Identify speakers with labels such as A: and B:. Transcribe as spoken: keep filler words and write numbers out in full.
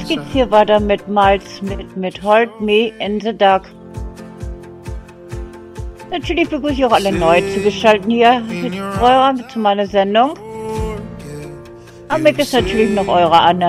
A: Jetzt geht's hier weiter mit Miles, mit, mit Hold Me in the Dark. Natürlich begrüße ich auch alle neu zugeschaltet hier mit eurer, zu meiner Sendung. Aber mir ist natürlich noch eure Anne.